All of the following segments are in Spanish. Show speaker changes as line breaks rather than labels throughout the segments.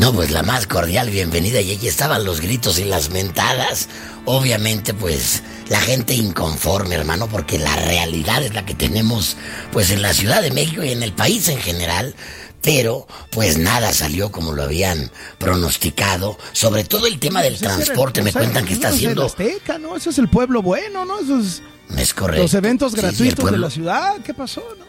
No, pues la más cordial bienvenida, y allí estaban los gritos y las mentadas. Obviamente, pues, la gente inconforme, hermano, porque la realidad es la que tenemos, pues, en la Ciudad de México y en el país en general. Pero, pues, nada salió como lo habían pronosticado. Sobre todo el tema del transporte, me cuentan que está haciendo...
Azteca, ¿no? Ese es el pueblo bueno, ¿no? Eso
es correcto.
Los eventos gratuitos de la ciudad, ¿qué pasó, no?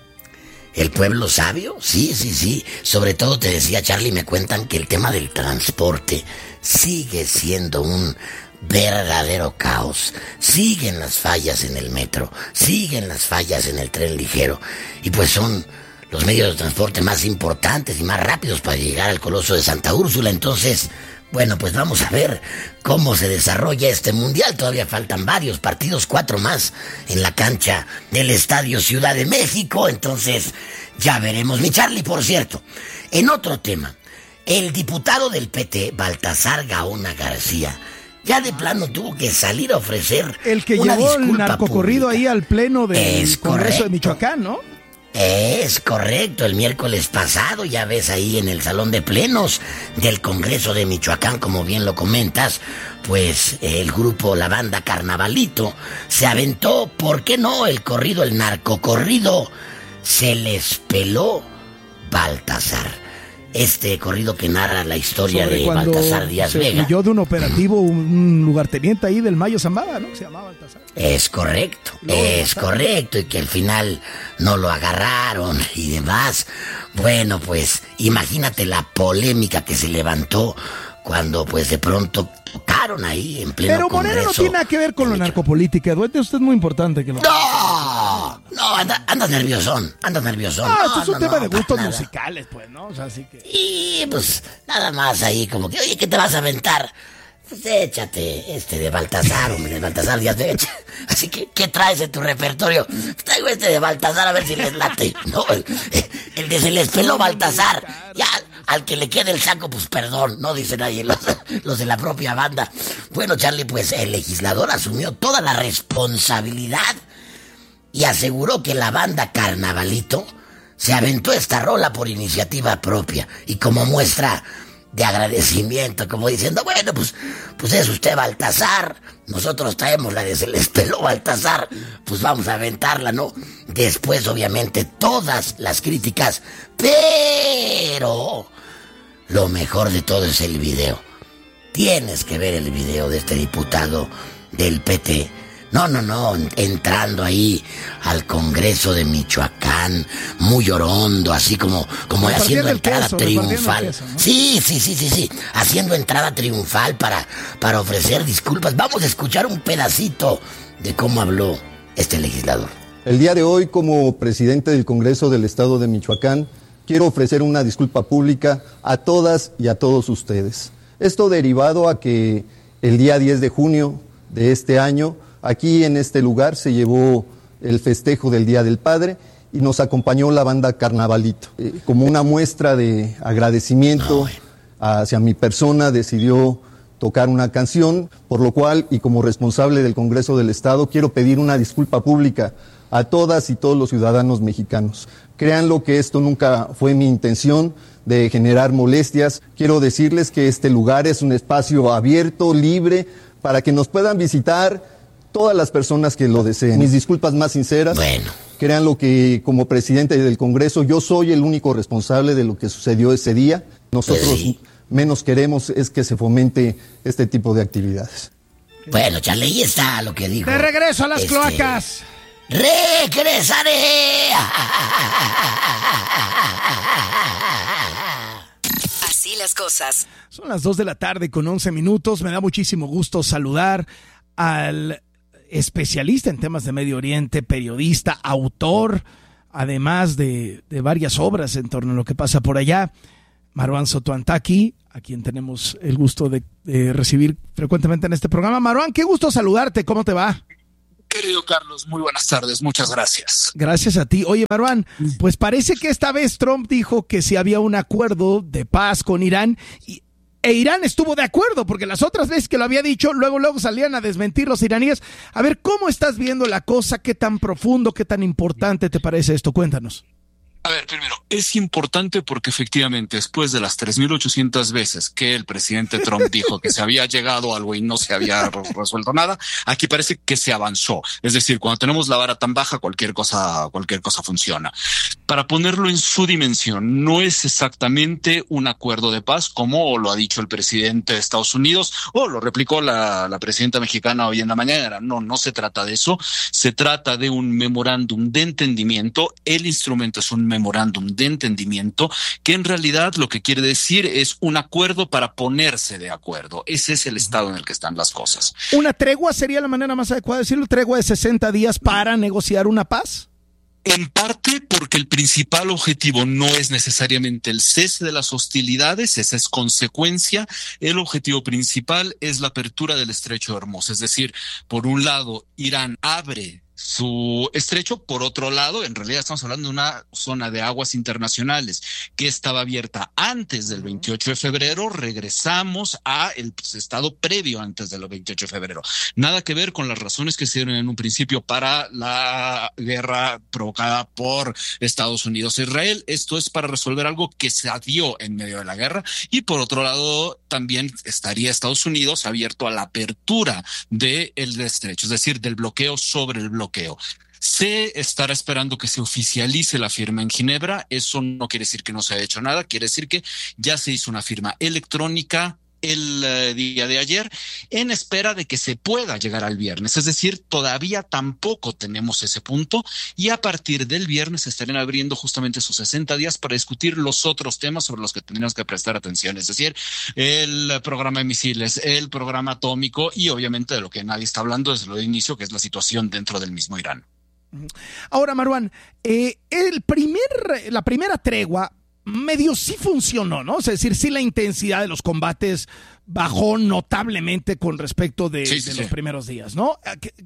¿El pueblo sabio? Sí. Sobre todo te decía, Charlie, me cuentan que el tema del transporte sigue siendo un verdadero caos. Siguen las fallas en el metro, siguen las fallas en el tren ligero. Y pues son los medios de transporte más importantes y más rápidos para llegar al Coloso de Santa Úrsula. Entonces, bueno, pues vamos a ver cómo se desarrolla este mundial. Todavía faltan varios partidos, 4 más en la cancha del Estadio Ciudad de México. Entonces, ya veremos. Mi Charlie, por cierto, en otro tema, el diputado del PT, Baltasar Gaona García, ya de plano tuvo que salir a ofrecer
el que
una
llevó
disculpa
el narcocorrido
pública.
Ahí al pleno del Congreso de Michoacán, ¿no?
Es correcto, el miércoles pasado, ya ves ahí en el salón de plenos del Congreso de Michoacán, como bien lo comentas, pues el grupo, la banda Carnavalito, se aventó, ¿por qué no? El corrido, el narcocorrido, se les peló Baltasar. Este corrido que narra la historia de Baltasar Díaz Vega.
Huyó de un operativo, un lugarteniente ahí del Mayo Zambada, ¿no? Que se llamaba Baltasar.
Es correcto, y que al final no lo agarraron y demás. Bueno, pues imagínate la polémica que se levantó cuando pues de pronto tocaron ahí en pleno
Pero Moreno
Congreso.
no tiene nada que ver con la narcopolítica, Duete, usted es muy importante que lo...
No, andas nerviosón.
Esto es un tema de gustos musicales, pues, ¿no? O sea, así que...
Y pues nada más ahí como que, oye, ¿qué te vas a aventar? Pues échate de Baltasar, hombre, de Baltasar Díaz Vega. Así que, ¿qué traes en tu repertorio? Traigo de Baltasar a ver si les late. No, el de se les peló Baltasar. Ya, al que le quede el saco, pues perdón, no dicen ahí los de la propia banda. Bueno, Charlie, pues el legislador asumió toda la responsabilidad y aseguró que la banda Carnavalito se aventó esta rola por iniciativa propia y como muestra de agradecimiento, como diciendo, bueno, pues es usted Baltasar, nosotros traemos la de se les peló Baltasar, pues vamos a aventarla, ¿no? Después, obviamente, todas las críticas, pero lo mejor de todo es el video. Tienes que ver el video de este diputado del PT. No, entrando ahí al Congreso de Michoacán, muy orondo, así como haciendo entrada triunfal. Queso, ¿no? Sí, haciendo entrada triunfal para ofrecer disculpas. Vamos a escuchar un pedacito de cómo habló este legislador.
El día de hoy, como presidente del Congreso del Estado de Michoacán, quiero ofrecer una disculpa pública a todas y a todos ustedes. Esto derivado a que el día 10 de junio de este año, aquí en este lugar se llevó el festejo del Día del Padre y nos acompañó la banda Carnavalito. Como una muestra de agradecimiento hacia mi persona, decidió tocar una canción, por lo cual, y como responsable del Congreso del Estado, quiero pedir una disculpa pública a todas y todos los ciudadanos mexicanos. Créanlo que esto nunca fue mi intención de generar molestias. Quiero decirles que este lugar es un espacio abierto, libre, para que nos puedan visitar todas las personas que lo deseen. Mis disculpas más sinceras.
Bueno.
Créanlo que como presidente del Congreso yo soy el único responsable de lo que sucedió ese día. Nosotros menos queremos es que se fomente este tipo de actividades.
Bueno, Charlie, ahí está lo que dijo.
De regreso a las cloacas.
¡Regresaré!
Así las cosas.
Son las 2 de la tarde con 11 minutos. Me da muchísimo gusto saludar al especialista en temas de Medio Oriente, periodista, autor, además de varias obras en torno a lo que pasa por allá, Marwan Sotoantaki, a quien tenemos el gusto de recibir frecuentemente en este programa. Marwan, qué gusto saludarte, ¿cómo te va?
Querido Carlos, muy buenas tardes, muchas gracias.
Gracias a ti. Oye, Marwan, pues parece que esta vez Trump dijo que si había un acuerdo de paz con Irán e Irán estuvo de acuerdo, porque las otras veces que lo había dicho, luego salían a desmentir los iraníes. A ver, ¿cómo estás viendo la cosa? ¿Qué tan profundo, qué tan importante te parece esto? Cuéntanos.
A ver, primero, Es importante porque efectivamente después de las 3.800 veces que el presidente Trump dijo que se había llegado a algo y no se había resuelto nada, aquí parece que se avanzó. Es decir, cuando tenemos la vara tan baja, cualquier cosa funciona. Para ponerlo en su dimensión, no es exactamente un acuerdo de paz como lo ha dicho el presidente de Estados Unidos o lo replicó la presidenta mexicana hoy en la mañana. No se trata de eso. Se trata de un memorándum de entendimiento. El instrumento es un memorándum de entendimiento que en realidad lo que quiere decir es un acuerdo para ponerse de acuerdo. Ese es el estado en el que están las cosas.
¿Una tregua sería la manera más adecuada de decirlo? ¿Tregua de 60 días para negociar una paz?
En parte porque el principal objetivo no es necesariamente el cese de las hostilidades, esa es consecuencia. El objetivo principal es la apertura del estrecho de Hormuz. Es decir, por un lado, Irán abre su estrecho, por otro lado, en realidad estamos hablando de una zona de aguas internacionales que estaba abierta antes del 28 de febrero, regresamos a el estado previo antes del 28 de febrero. Nada que ver con las razones que se dieron en un principio para la guerra provocada por Estados Unidos e Israel. Esto es para resolver algo que se dio en medio de la guerra y por otro lado también estaría Estados Unidos abierto a la apertura del estrecho, es decir, del bloqueo sobre el bloqueo. Se estará esperando que se oficialice la firma en Ginebra. Eso no quiere decir que no se haya hecho nada, quiere decir que ya se hizo una firma electrónica el día de ayer en espera de que se pueda llegar al viernes. Es decir, todavía tampoco tenemos ese punto y a partir del viernes se estarán abriendo justamente esos 60 días para discutir los otros temas sobre los que tendríamos que prestar atención. Es decir, el programa de misiles, el programa atómico y obviamente de lo que nadie está hablando desde el inicio, que es la situación dentro del mismo Irán.
Ahora, Marwan, la primera tregua medio sí funcionó, ¿no? Es decir, sí la intensidad de los combates bajó notablemente con respecto de los primeros días, ¿no?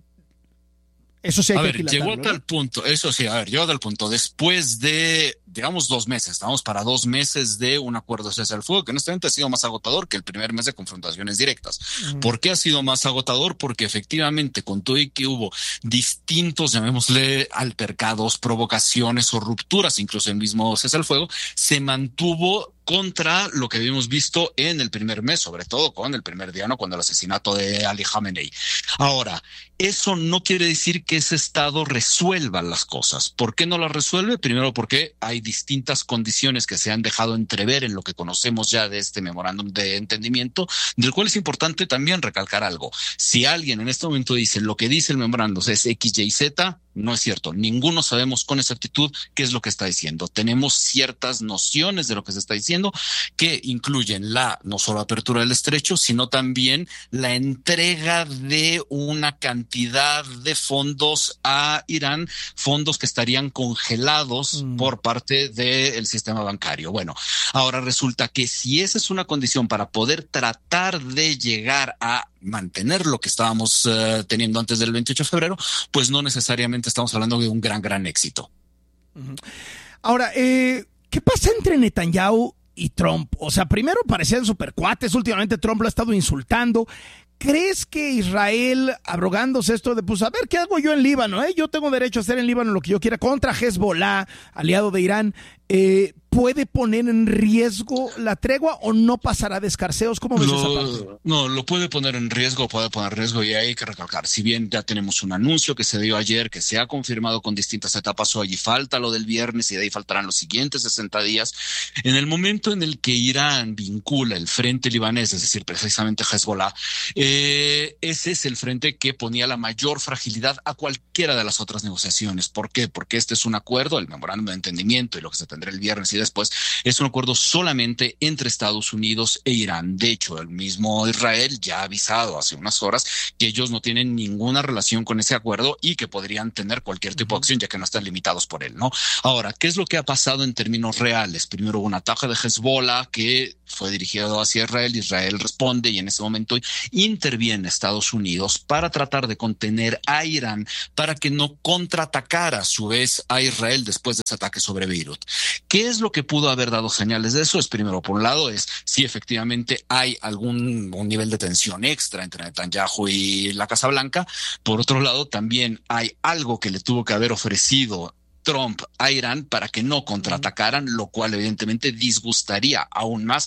Eso sí hay que dilatarlo,
llegó a tal punto, llegó a tal punto, después de, digamos, 2 meses, estamos para 2 meses de un acuerdo de cese al fuego, que honestamente ha sido más agotador que el primer mes de confrontaciones directas. ¿Por qué ha sido más agotador? Porque efectivamente, con todo y que hubo distintos, llamémosle, altercados, provocaciones o rupturas, incluso el mismo cese al fuego, se mantuvo contra lo que habíamos visto en el primer mes, sobre todo con el primer día, ¿no? Cuando el asesinato de Ali Khamenei. Ahora, eso no quiere decir que ese estado resuelva las cosas. ¿Por qué no las resuelve? Primero porque hay distintas condiciones que se han dejado entrever en lo que conocemos ya de este memorándum de entendimiento, del cual es importante también recalcar algo. Si alguien en este momento dice lo que dice el memorándum es X, Y, Z, no es cierto. Ninguno sabemos con exactitud qué es lo que está diciendo. Tenemos ciertas nociones de lo que se está diciendo que incluyen no solo la apertura del estrecho, sino también la entrega de una cantidad de fondos a Irán, fondos que estarían congelados por parte del sistema bancario. Bueno, ahora resulta que si esa es una condición para poder tratar de llegar a mantener lo que estábamos teniendo antes del 28 de febrero, pues no necesariamente estamos hablando de un gran éxito.
Ahora, ¿qué pasa entre Netanyahu y Trump? O sea, primero parecían supercuates, últimamente Trump lo ha estado insultando. ¿Crees que Israel, abrogándose esto de, pues a ver, ¿qué hago yo en Líbano? Yo tengo derecho a hacer en Líbano lo que yo quiera contra Hezbollah, aliado de Irán, puede poner en riesgo la tregua o no pasará de escarceos? ¿Cómo ves esa parte?
No, lo puede poner en riesgo, y hay que recalcar, si bien ya tenemos un anuncio que se dio ayer, que se ha confirmado con distintas etapas hoy y falta lo del viernes y de ahí faltarán los siguientes 60 días, en el momento en el que Irán vincula el frente libanés, es decir, precisamente Hezbollah, ese es el frente que ponía la mayor fragilidad a cualquiera de las otras negociaciones. ¿Por qué? Porque este es un acuerdo, el memorándum de entendimiento y lo que se tendrá el viernes y después, es un acuerdo solamente entre Estados Unidos e Irán. De hecho, el mismo Israel ya ha avisado hace unas horas que ellos no tienen ninguna relación con ese acuerdo y que podrían tener cualquier tipo de acción ya que no están limitados por él, ¿no? Ahora, ¿qué es lo que ha pasado en términos reales? Primero hubo un ataque de Hezbollah que fue dirigido hacia Israel. Israel responde y en ese momento interviene Estados Unidos para tratar de contener a Irán para que no contraatacara a su vez a Israel después de ese ataque sobre Beirut. ¿Qué es lo que pudo haber dado señales de eso? Es primero, por un lado, es si efectivamente hay un nivel de tensión extra entre Netanyahu y la Casa Blanca. Por otro lado, también hay algo que le tuvo que haber ofrecido Trump a Irán para que no contraatacaran, lo cual evidentemente disgustaría aún más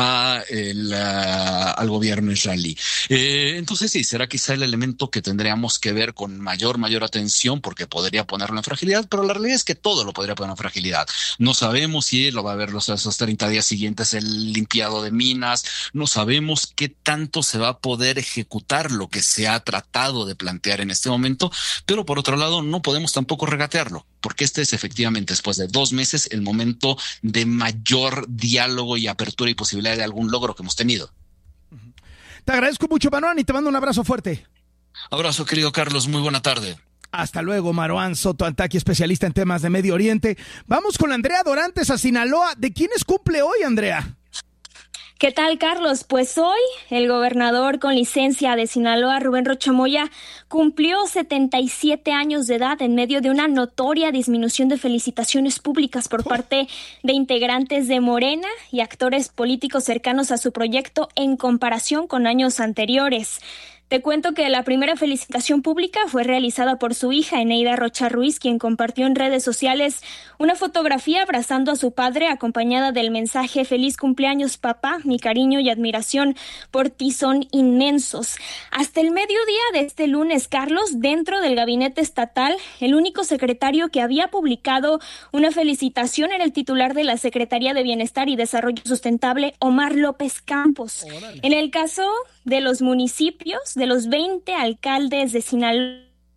al gobierno israelí. Entonces sí, será quizá el elemento que tendríamos que ver con mayor atención, porque podría ponerlo en fragilidad, pero la realidad es que todo lo podría poner en fragilidad. No sabemos si lo va a ver esos 30 días siguientes el limpiado de minas, no sabemos qué tanto se va a poder ejecutar lo que se ha tratado de plantear en este momento, pero por otro lado no podemos tampoco regatearlo, porque este es efectivamente, después de 2 meses, el momento de mayor diálogo y apertura y posibilidad de algún logro que hemos tenido.
Te agradezco mucho, Maruán, y te mando un abrazo fuerte.
Abrazo, querido Carlos, muy buena tarde.
Hasta luego, Maruán Soto Antaki, especialista en temas de Medio Oriente. Vamos con Andrea Dorantes a Sinaloa. ¿De quiénes cumple hoy, Andrea?
¿Qué tal, Carlos? Pues hoy el gobernador con licencia de Sinaloa, Rubén Rocha Moya, cumplió 77 años de edad en medio de una notoria disminución de felicitaciones públicas por parte de integrantes de Morena y actores políticos cercanos a su proyecto en comparación con años anteriores. Te cuento que la primera felicitación pública fue realizada por su hija, Eneida Rocha Ruiz, quien compartió en redes sociales una fotografía abrazando a su padre, acompañada del mensaje: feliz cumpleaños, papá, mi cariño y admiración por ti son inmensos. Hasta el mediodía de este lunes, Carlos, dentro del gabinete estatal, el único secretario que había publicado una felicitación era el titular de la Secretaría de Bienestar y Desarrollo Sustentable, Omar López Campos. ¡Órale! En el caso de los municipios, de los 20 alcaldes de Sinaloa,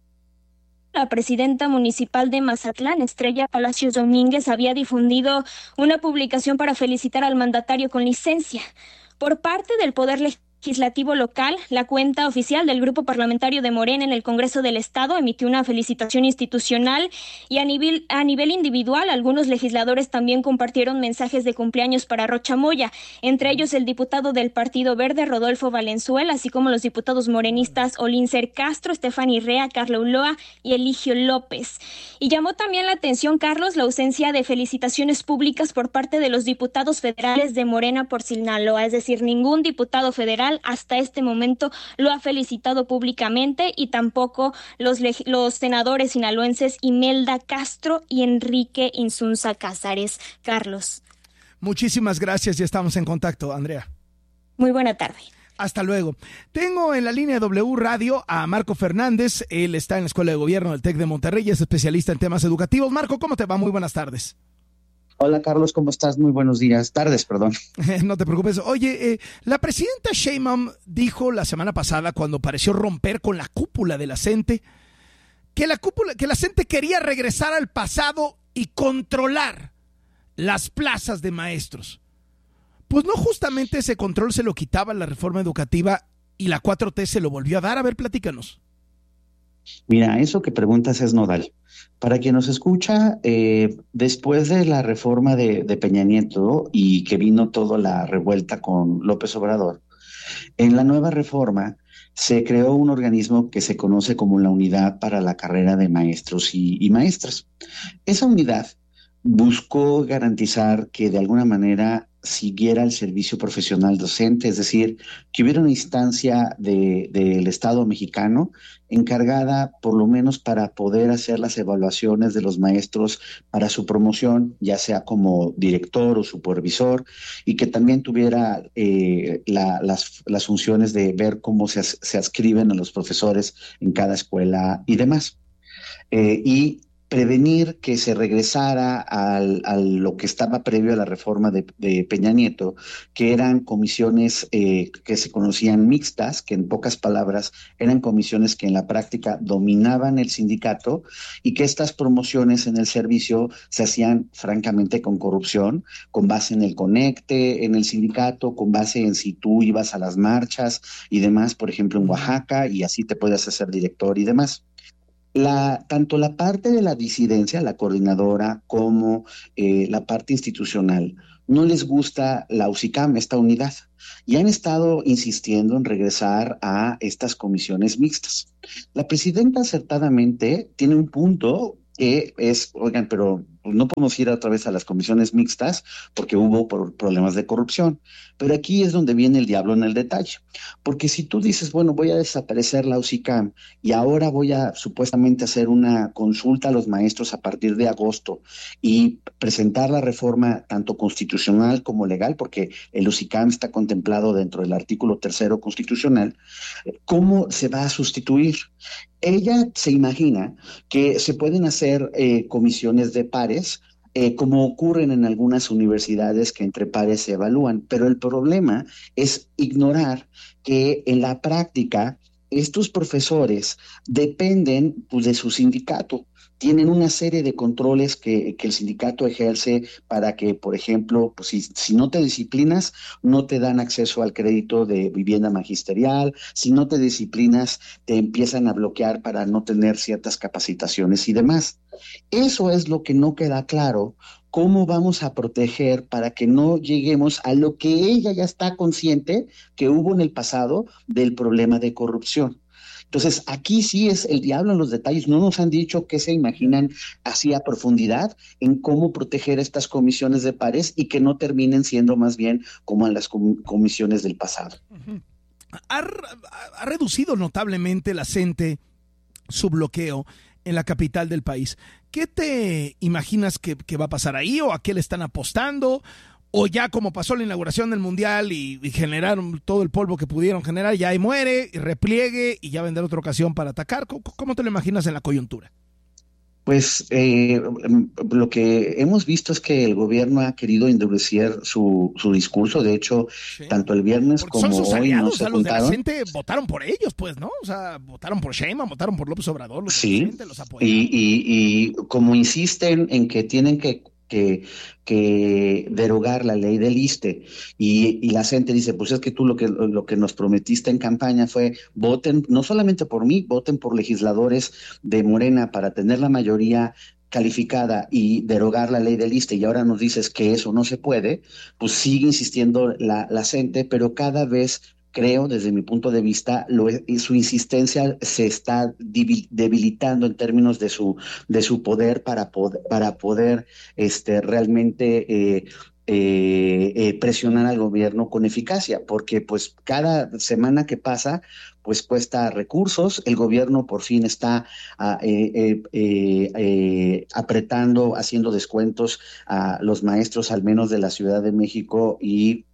la presidenta municipal de Mazatlán, Estrella Palacios Domínguez, había difundido una publicación para felicitar al mandatario con licencia. Por parte del Poder Legislativo local, la cuenta oficial del Grupo Parlamentario de Morena en el Congreso del Estado emitió una felicitación institucional, y a nivel individual, algunos legisladores también compartieron mensajes de cumpleaños para Rocha Moya, entre ellos el diputado del Partido Verde, Rodolfo Valenzuela, así como los diputados morenistas Olíncer Castro, Estefany Rea, Carla Ulloa y Eligio López. Y llamó también la atención, Carlos, la ausencia de felicitaciones públicas por parte de los diputados federales de Morena por Sinaloa, es decir, ningún diputado federal hasta este momento lo ha felicitado públicamente, y tampoco los senadores sinaloenses Imelda Castro y Enrique Insunza Cázares. Carlos.
Muchísimas gracias y estamos en contacto, Andrea.
Muy buena tarde.
Hasta luego. Tengo en la línea W Radio a Marco Fernández. Él está en la Escuela de Gobierno del TEC de Monterrey y es especialista en temas educativos. Marco, ¿cómo te va? Muy buenas tardes.
Hola, Carlos, ¿cómo estás? Muy buenos días, tardes, perdón.
No te preocupes. Oye, la presidenta Sheinbaum dijo la semana pasada, cuando pareció romper con la cúpula de la CENTE, que la CENTE quería regresar al pasado y controlar las plazas de maestros. Pues no, justamente ese control se lo quitaba la reforma educativa y la 4T se lo volvió a dar. A ver, platícanos.
Mira, eso que preguntas es nodal. Para quien nos escucha, después de la reforma de Peña Nieto y que vino toda la revuelta con López Obrador, en la nueva reforma se creó un organismo que se conoce como la Unidad para la Carrera de Maestros y Maestras. Esa unidad buscó garantizar que de alguna manera siguiera el servicio profesional docente, es decir, que hubiera una instancia del Estado mexicano encargada por lo menos para poder hacer las evaluaciones de los maestros para su promoción, ya sea como director o supervisor, y que también tuviera las funciones de ver cómo se adscriben a los profesores en cada escuela y demás. Y prevenir que se regresara a lo que estaba previo a la reforma de Peña Nieto, que eran comisiones que se conocían mixtas, que en pocas palabras eran comisiones que en la práctica dominaban el sindicato, y que estas promociones en el servicio se hacían francamente con corrupción, con base en el conecte, en el sindicato, con base en si tú ibas a las marchas y demás, por ejemplo en Oaxaca, y así te podías hacer director y demás. Tanto la parte de la disidencia, la coordinadora, como la parte institucional, no les gusta la UCICAM, esta unidad, y han estado insistiendo en regresar a estas comisiones mixtas. La presidenta acertadamente tiene un punto que es, oigan, pero no podemos ir otra vez a las comisiones mixtas porque hubo problemas de corrupción. Pero aquí es donde viene el diablo en el detalle. Porque si tú dices, bueno, voy a desaparecer la UCICAM y ahora voy a supuestamente hacer una consulta a los maestros a partir de agosto y presentar la reforma tanto constitucional como legal, porque el UCICAM está contemplado dentro del artículo 3º constitucional, ¿cómo se va a sustituir? Ella se imagina que se pueden hacer comisiones de pares, como ocurren en algunas universidades que entre pares se evalúan, pero el problema es ignorar que en la práctica estos profesores dependen pues, de su sindicato. Tienen una serie de controles que el sindicato ejerce para que, por ejemplo, pues si no te disciplinas, no te dan acceso al crédito de vivienda magisterial, si no te disciplinas, te empiezan a bloquear para no tener ciertas capacitaciones y demás. Eso es lo que no queda claro. ¿Cómo vamos a proteger para que no lleguemos a lo que ella ya está consciente que hubo en el pasado del problema de corrupción? Entonces, aquí sí es el diablo en los detalles. No nos han dicho qué se imaginan así a profundidad en cómo proteger estas comisiones de pares y que no terminen siendo más bien como en las comisiones del pasado.
Ha reducido notablemente la CENTE su bloqueo en la capital del país. ¿Qué te imaginas que va a pasar ahí o a qué le están apostando? O ya como pasó la inauguración del Mundial y generaron todo el polvo que pudieron generar, ya ahí muere, y repliegue y ya vendrá otra ocasión para atacar. ¿Cómo te lo imaginas en la coyuntura?
Pues lo que hemos visto es que el gobierno ha querido endurecer su discurso. De hecho, sí, tanto el viernes porque como
son sus
hoy
aliados,
no se juntaron.
Los de la gente votaron por ellos, pues, ¿no? O sea, votaron por Sheinbaum, votaron por López Obrador. Los
sí,
de la gente los apoyaron.
Y como insisten en que tienen que derogar la ley del ISSSTE y la gente dice, pues es que tú lo que nos prometiste en campaña fue voten no solamente por mí, voten por legisladores de Morena para tener la mayoría calificada y derogar la ley del ISSSTE, y ahora nos dices que eso no se puede, pues sigue insistiendo la gente, pero cada vez creo, desde mi punto de vista, su insistencia se está debilitando en términos de su poder para poder realmente presionar al gobierno con eficacia, porque pues cada semana que pasa pues cuesta recursos. El gobierno por fin está apretando, haciendo descuentos a los maestros, al menos de la Ciudad de México y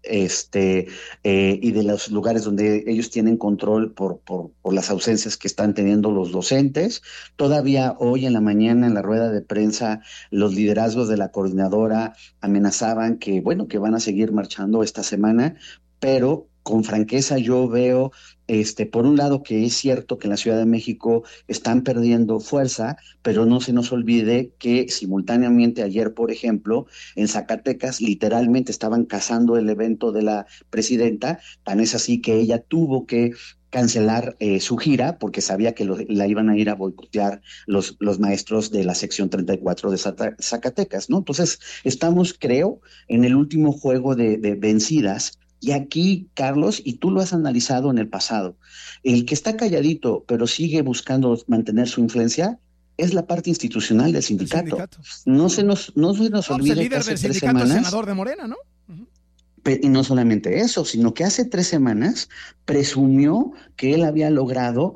de los lugares donde ellos tienen control por las ausencias que están teniendo los docentes. Todavía hoy en la mañana en la rueda de prensa los liderazgos de la coordinadora amenazaban que van a seguir marchando esta semana, pero con franqueza yo veo por un lado que es cierto que en la Ciudad de México están perdiendo fuerza, pero no se nos olvide que simultáneamente ayer, por ejemplo, en Zacatecas literalmente estaban cazando el evento de la presidenta, tan es así que ella tuvo que cancelar su gira porque sabía que la iban a ir a boicotear los maestros de la sección 34 de Zacatecas, ¿no? Entonces estamos, creo, en el último juego de vencidas. Y aquí, Carlos, y tú lo has analizado en el pasado, el que está calladito pero sigue buscando mantener su influencia es la parte institucional del sindicato. No se nos olvide
el líder
que hace
del
3
sindicato
semanas,
es senador de Morena, ¿no? Uh-huh.
Y no solamente eso, sino que hace 3 semanas presumió que él había logrado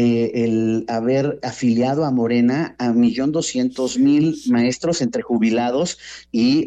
el haber afiliado a Morena a 1,200,000 maestros entre jubilados y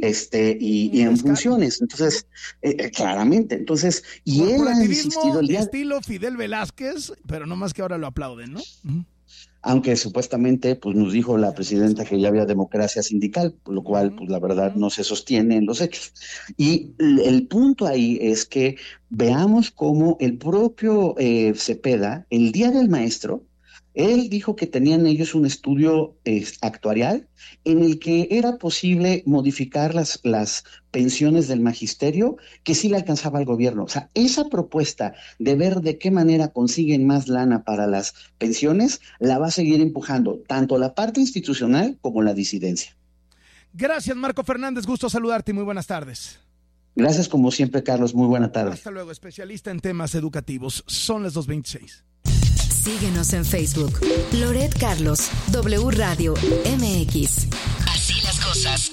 en funciones. Entonces, claramente, entonces, y él ha insistido el día
estilo Fidel Velázquez, pero no más que ahora lo aplauden, ¿no? Uh-huh.
Aunque supuestamente pues nos dijo la presidenta que ya había democracia sindical, por lo cual pues la verdad no se sostiene en los hechos. Y el punto ahí es que veamos cómo el propio Cepeda, el día del maestro, él dijo que tenían ellos un estudio actuarial en el que era posible modificar las pensiones del magisterio que sí le alcanzaba al gobierno. O sea, esa propuesta de ver de qué manera consiguen más lana para las pensiones la va a seguir empujando tanto la parte institucional como la disidencia.
Gracias, Marco Fernández. Gusto saludarte y muy buenas tardes.
Gracias como siempre, Carlos. Muy buena tarde.
Hasta luego, especialista en temas educativos. Son las 2:26.
Síguenos en Facebook. Loret Carlos, W Radio MX. Así las cosas. cosas.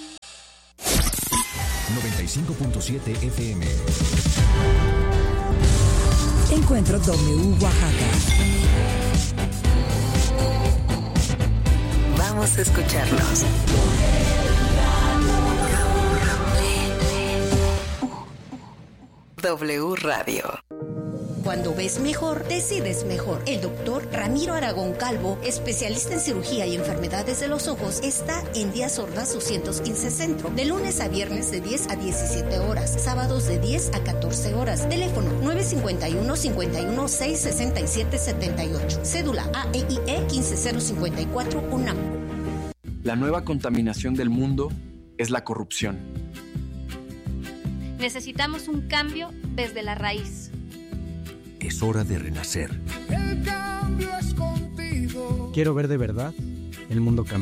95.7 FM.
Encuentro W Oaxaca.
Vamos a escucharnos. W Radio.
Cuando ves mejor, decides mejor. El doctor Ramiro Aragón Calvo, especialista en cirugía y enfermedades de los ojos, está en Díaz Ordaz 215 Centro, de lunes a viernes de 10 a 17 horas, sábados de 10 a 14 horas. Teléfono 951-51-667-78. Cédula AEIE 15054 UNAM.
La nueva contaminación del mundo es la corrupción.
Necesitamos un cambio desde la raíz.
Es hora de renacer.
El cambio es contigo.
Quiero ver de verdad el mundo cambiar.